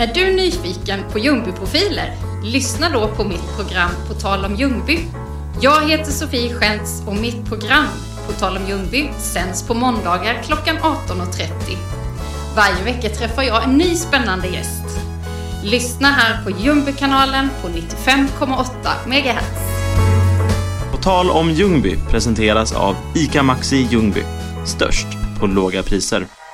Är du nyfiken på Ljungby-profiler? Lyssna då på mitt program På tal om Ljungby. Jag heter Sofie Schentz och mitt program På tal om Ljungby sänds på måndagar klockan 18.30. Varje vecka träffar jag en ny spännande gäst. Lyssna här på Ljungby-kanalen på 95,8 MHz. På tal om Ljungby presenteras av ICA Maxi Ljungby. Störst på låga priser.